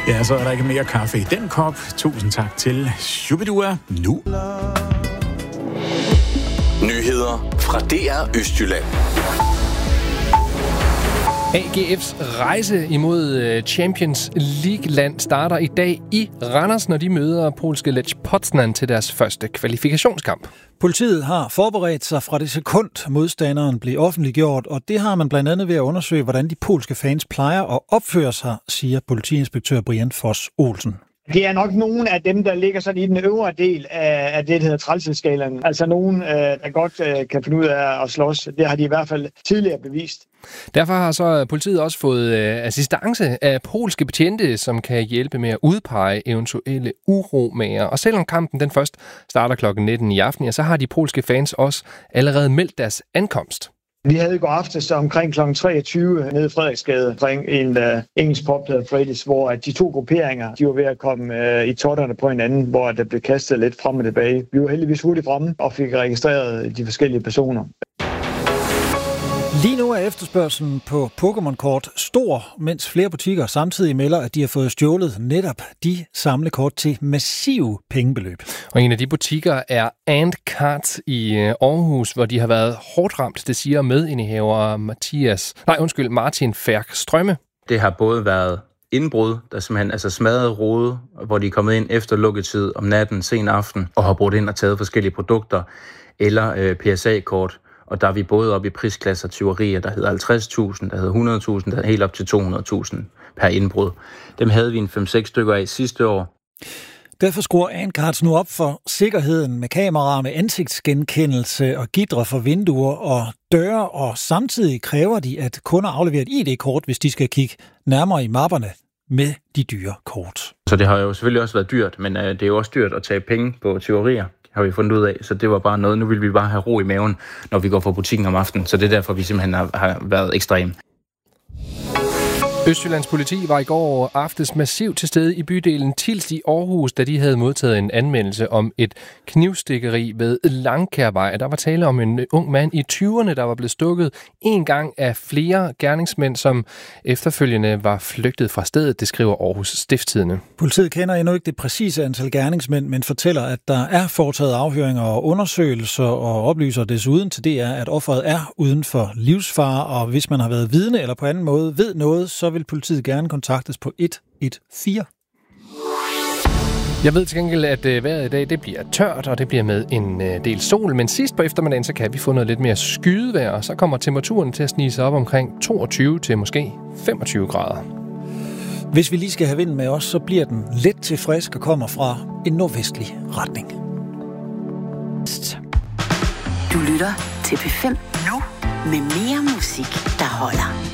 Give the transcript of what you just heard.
Ja, så er der ikke mere kaffe i den kop. Tusind tak til Shubidua nu. Nyheder fra DR Østjylland. AGF's rejse imod Champions League-land starter i dag i Randers, når de møder polske Lech Poznan til deres første kvalifikationskamp. Politiet har forberedt sig fra det sekund, modstanderen blev offentliggjort, og det har man blandt andet ved at undersøge, hvordan de polske fans plejer at opføre sig, siger politiinspektør Brian Foss Olsen. Det er nok nogle af dem, der ligger sådan i den øvre del af det, der hedder trælseskalaen. Altså nogen, der godt kan finde ud af at slås. Det har de i hvert fald tidligere bevist. Derfor har så politiet også fået assistance af polske betjente, som kan hjælpe med at udpege eventuelle uromager. Og selvom kampen den først starter kl. 19 i aften, ja, så har de polske fans også allerede meldt deres ankomst. Vi havde i går aftes omkring kl. 23 nede i Frederiksgade omkring en engelsk pop, der hedder Freddy's, hvor de to grupperinger de var ved at komme i totterne på hinanden, hvor der blev kastet lidt frem og tilbage. Vi var heldigvis hurtigt fremme og fik registreret de forskellige personer. Lige nu er efterspørgselen på Pokémon-kort stor, mens flere butikker samtidig melder, at de har fået stjålet netop de samlekort til massive pengebeløb. Og en af de butikker er Ant Cards i Aarhus, hvor de har været hårdt ramt, det siger medindehaver Martin Færk Strømme. Det har både været indbrud, der simpelthen smadret rode, hvor de er kommet ind efter lukketid om natten, sen aften, og har brugt ind og taget forskellige produkter, eller PSA-kort. Og der er vi både oppe i prisklasser tyverier, der hedder 50.000, der hedder 100.000, der er helt op til 200.000 per indbrud. Dem havde vi en 5-6 stykker af sidste år. Derfor skruer Ancards nu op for sikkerheden med kameraer med ansigtsgenkendelse og gitre for vinduer og døre, og samtidig kræver de, at kunder afleverer et ID-kort, hvis de skal kigge nærmere i mapperne med de dyre kort. Så det har jo selvfølgelig også været dyrt, men det er jo også dyrt at tage penge på tyverier, har vi fundet ud af. Så det var bare noget, nu vil vi bare have ro i maven, når vi går fra butikken om aftenen. Så det er derfor, vi simpelthen har været ekstreme. Østjyllands politi var i går aftes massivt til stede i bydelen Tilst i Aarhus, da de havde modtaget en anmeldelse om et knivstikkeri ved Langkærvej. Der var tale om en ung mand i 20'erne, der var blevet stukket en gang af flere gerningsmænd, som efterfølgende var flygtet fra stedet, det skriver Aarhus Stiftstidende. Politiet kender endnu ikke det præcise antal gerningsmænd, men fortæller, at der er foretaget afhøringer og undersøgelser, og oplyser desuden til DR, at offeret er uden for livsfare, og hvis man har været vidne eller på anden måde ved noget, så vil politiet gerne kontaktes på 114. Jeg ved til gengæld, at vejret i dag det bliver tørt, og det bliver med en del sol. Men sidst på eftermiddagen, så kan vi få noget lidt mere skydevejr, og så kommer temperaturen til at snige sig op omkring 22 til måske 25 grader. Hvis vi lige skal have vinden med os, så bliver den let til frisk og kommer fra en nordvestlig retning. Du lytter til P5 nu med mere musik, der holder.